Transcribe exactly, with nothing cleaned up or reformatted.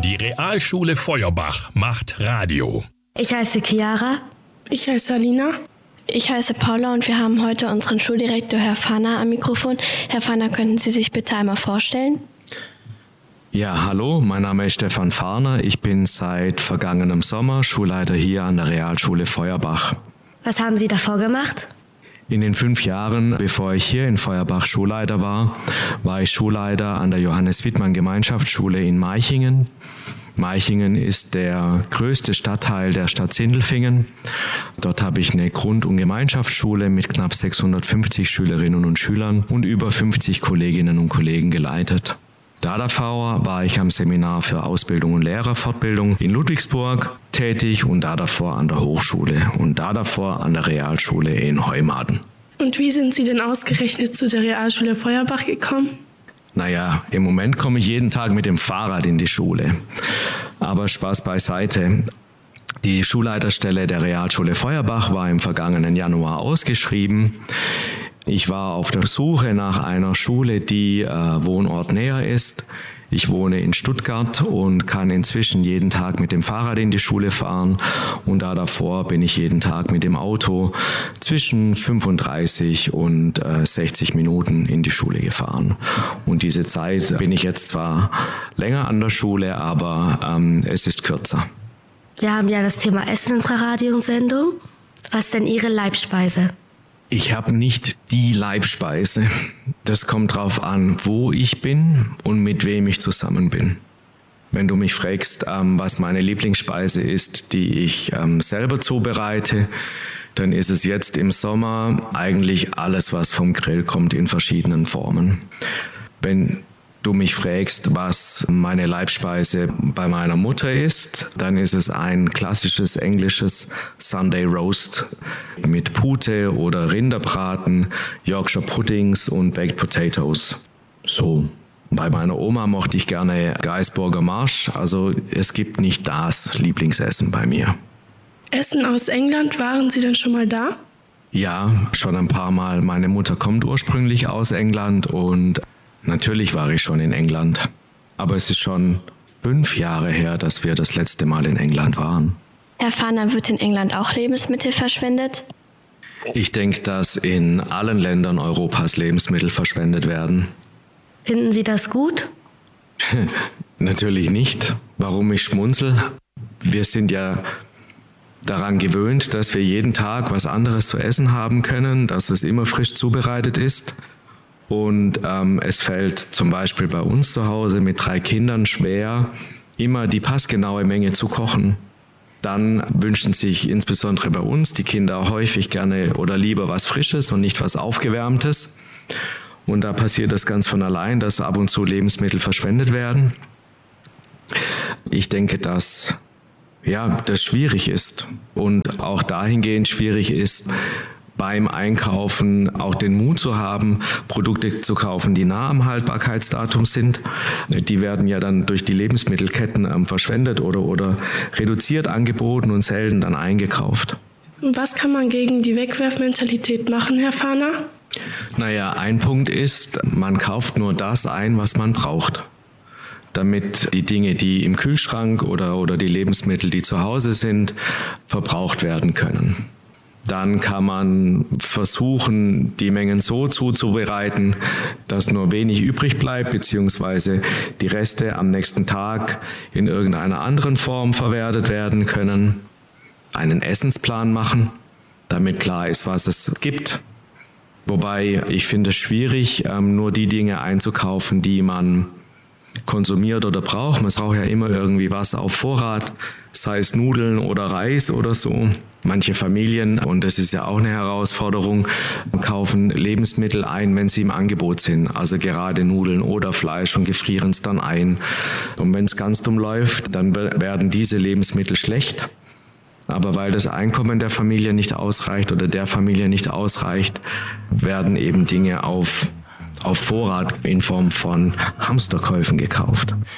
Die Realschule Feuerbach macht Radio. Ich heiße Chiara. Ich heiße Alina. Ich heiße Paula und wir haben heute unseren Schuldirektor Herr Fahner am Mikrofon. Herr Fahner, könnten Sie sich bitte einmal vorstellen? Ja, hallo, mein Name ist Stefan Fahner. Ich bin seit vergangenem Sommer Schulleiter hier an der Realschule Feuerbach. Was haben Sie davor gemacht? In den fünf Jahren, bevor ich hier in Feuerbach Schulleiter war, war ich Schulleiter an der Johannes-Wittmann-Gemeinschaftsschule in Meichingen. Meichingen ist der größte Stadtteil der Stadt Sindelfingen. Dort habe ich eine Grund- und Gemeinschaftsschule mit knapp sechshundertfünfzig Schülerinnen und Schülern und über fünfzig Kolleginnen und Kollegen geleitet. Da davor war ich am Seminar für Ausbildung und Lehrerfortbildung in Ludwigsburg tätig und da davor an der Hochschule und da davor an der Realschule in Heumaden. Und wie sind Sie denn ausgerechnet zu der Realschule Feuerbach gekommen? Naja, im Moment komme ich jeden Tag mit dem Fahrrad in die Schule. Aber Spaß beiseite. Die Schulleiterstelle der Realschule Feuerbach war im vergangenen Januar ausgeschrieben. Ich war auf der Suche nach einer Schule, die äh, wohnortnäher ist. Ich wohne in Stuttgart und kann inzwischen jeden Tag mit dem Fahrrad in die Schule fahren. Und da davor bin ich jeden Tag mit dem Auto zwischen fünfunddreißig und äh, sechzig Minuten in die Schule gefahren. Und diese Zeit bin ich jetzt zwar länger an der Schule, aber ähm, es ist kürzer. Wir haben ja das Thema Essen in unserer Radiosendung. Was ist denn Ihre Leibspeise? Ich habe nicht die Leibspeise. Das kommt drauf an, wo ich bin und mit wem ich zusammen bin. Wenn du mich fragst, ähm, was meine Lieblingsspeise ist, die ich ähm, selber zubereite, dann ist es jetzt im Sommer eigentlich alles, was vom Grill kommt, in verschiedenen Formen. Wenn du mich fragst, was meine Leibspeise bei meiner Mutter ist, dann ist es ein klassisches englisches Sunday Roast mit Pute oder Rinderbraten, Yorkshire Puddings und Baked Potatoes. So. Bei meiner Oma mochte ich gerne Gaisburger Marsch, also es gibt nicht das Lieblingsessen bei mir. Essen aus England, waren Sie denn schon mal da? Ja, schon ein paar Mal. Meine Mutter kommt ursprünglich aus England und natürlich war ich schon in England, aber es ist schon fünf Jahre her, dass wir das letzte Mal in England waren. Herr Fahner, wird in England auch Lebensmittel verschwendet? Ich denke, dass in allen Ländern Europas Lebensmittel verschwendet werden. Finden Sie das gut? Natürlich nicht. Warum ich schmunzel? Wir sind ja daran gewöhnt, dass wir jeden Tag was anderes zu essen haben können, dass es immer frisch zubereitet ist. Und ähm, es fällt zum Beispiel bei uns zu Hause mit drei Kindern schwer, immer die passgenaue Menge zu kochen. Dann wünschen sich insbesondere bei uns die Kinder häufig gerne oder lieber was Frisches und nicht was Aufgewärmtes. Und da passiert das ganz von allein, dass ab und zu Lebensmittel verschwendet werden. Ich denke, dass ja, das schwierig ist und auch dahingehend schwierig ist, beim Einkaufen auch den Mut zu haben, Produkte zu kaufen, die nah am Haltbarkeitsdatum sind. Die werden ja dann durch die Lebensmittelketten ähm, verschwendet oder, oder reduziert angeboten und selten dann eingekauft. Was kann man gegen die Wegwerfmentalität machen, Herr Fahner? Naja, ein Punkt ist, man kauft nur das ein, was man braucht, damit die Dinge, die im Kühlschrank oder, oder die Lebensmittel, die zu Hause sind, verbraucht werden können. Dann kann man versuchen, die Mengen so zuzubereiten, dass nur wenig übrig bleibt, beziehungsweise die Reste am nächsten Tag in irgendeiner anderen Form verwertet werden können. Einen Essensplan machen, damit klar ist, was es gibt. Wobei ich finde es schwierig, nur die Dinge einzukaufen, die man konsumiert oder braucht. Man braucht ja immer irgendwie was auf Vorrat, sei es Nudeln oder Reis oder so. Manche Familien, und das ist ja auch eine Herausforderung, kaufen Lebensmittel ein, wenn sie im Angebot sind. Also gerade Nudeln oder Fleisch und gefrieren es dann ein. Und wenn es ganz dumm läuft, dann werden diese Lebensmittel schlecht. Aber weil das Einkommen der Familie nicht ausreicht oder der Familie nicht ausreicht, werden eben Dinge auf, auf Vorrat in Form von Hamsterkäufen gekauft.